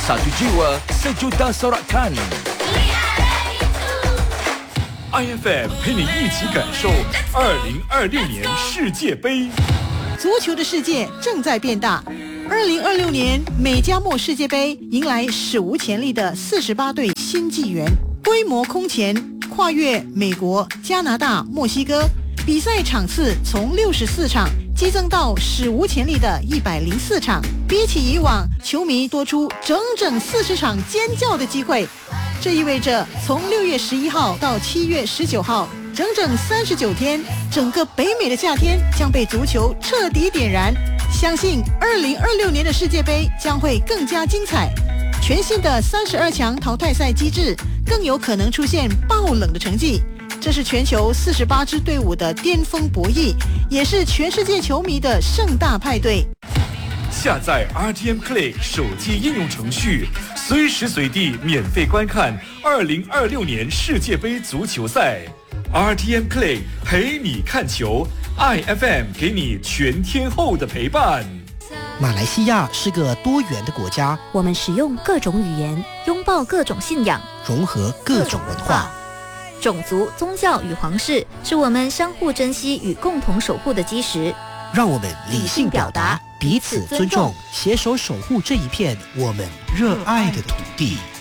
satu jiwa sejuta sorakan。 IFM 陪你一起感受2026年世界杯。 足球的世界正在变大。2026年美加墨世界杯迎来史无前例的48队新纪元，规模空前，跨越美国、加拿大、墨西哥，比赛场次从64场激增到史无前例的104场，比起以往，球迷多出整整40场尖叫的机会。这意味着从6月11号到7月19号，整整39天，整个北美的夏天将被足球彻底点燃。相信2026年的世界杯将会更加精彩。全新的32强淘汰赛机制更有可能出现爆冷的成绩，这是全球48支队伍的巅峰博弈，也是全世界球迷的盛大派对。 下载 RTM Click 手机应用程序，随时随地免费观看2026年世界杯足球赛。RTM Click 陪你看球， IFM 给你全天候的陪伴。 马来西亚是个多元的国家， 我们使用各种语言，拥抱各种信仰， 融合各种文化。 种族、宗教与皇室是我们相互珍惜与共同守护的基石。 让我们理性表达，彼此尊重，携手守护这一片我们热爱的土地。